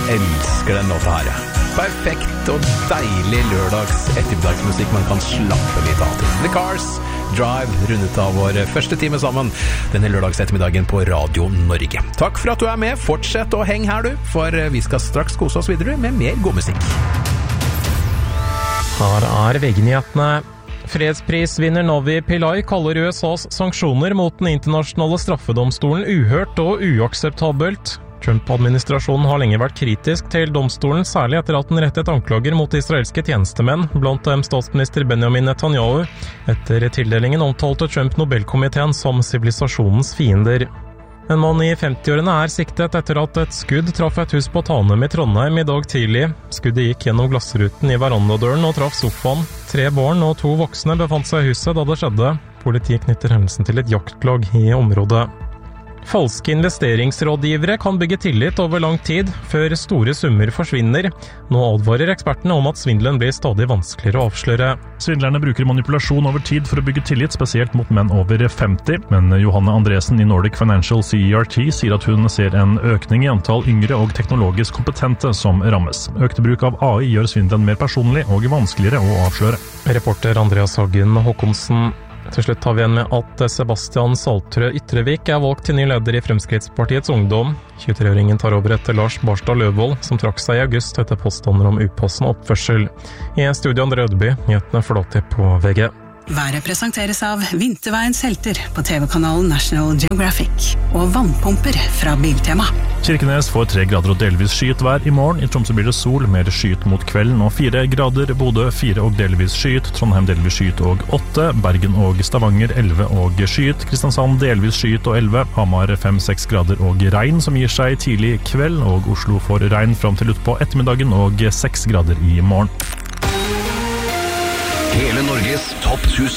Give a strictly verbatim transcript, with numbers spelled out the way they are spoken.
elsker den låta her. Perfekt og deilig lørdags ettermiddagsmusikk man kan slappe litt av til. The Cars, Drive, rundet av vår første time sammen denne lørdags ettermiddagen på Radio Norge. Takk for at du er med. Fortsett å henge her du, for vi skal straks kose oss videre med mer god musikk. Her er V G-nyhetene. Fredsprisvinner Navi Pillay kaller U S A's sanksjoner mot den internasjonale straffedomstolen uhørt og uakseptabelt. Trump-administrasjonen har lenge vært kritisk til domstolen, særlig etter at den rettet anklager mot israelske tjenestemenn, blant dem statsminister Benjamin Netanyahu. Etter tildelingen omtalte Trump Nobelkomiteen som sivilisasjonens fiender. En mann i femtiårene er siktet etter at et skudd traff et hus på Tanem i Trondheim i dag tidlig. Skuddet gikk gjennom glassruten i verandadøren og traff sofaen. Tre barn og to voksne befant seg i huset da det skjedde. Politiet knytter hendelsen til et jaktlag i området. Falske investeringsrådgivere kan bygge tillit over lang tid, før store summer forsvinner. Nå advarer ekspertene om at svindelen blir stadig vanskeligere å avsløre. Svindlerne bruker manipulasjon over tid for å bygge tillit, spesielt mot menn over femti. Men Johanne Andresen i Nordic Financial C E R T sier at hun ser en økning i antall yngre og teknologisk kompetente som rammes. Økte bruk av A I gjør svindelen mer personlig og vanskeligere å avsløre. Reporter Andreas Hagen Håkonsen. Til slutt tar vi igjen med at Sebastian Saltrø Ytrevik er valgt til ny leder i Fremskrittspartiets Ungdom. tjuetre-åringen tar over etter Lars Barstad Løvold, som trakk seg i august etter påstander om upassende oppførsel. I studio Andre Ødeby, nyhetene forlater på V G. Været presenteres av Vinterveiens helter på T V-kanalen National Geographic og vannpumper fra Biltema. Kirkenes får tre grader og delvis skyet vær i morgen. I Tromsø blir det sol, mer skyet mot kvelden og fire grader. Bodø fire og delvis skyet. Trondheim delvis skyet og åtte. Bergen og Stavanger elleve og skyet. Kristiansand delvis skyet og elleve. Hamar fem-seks grader og regn som gir seg tidlig kveld. Og Oslo får regn fram til utpå ettermiddagen og seks grader i morgen. Hele Norges topp tusen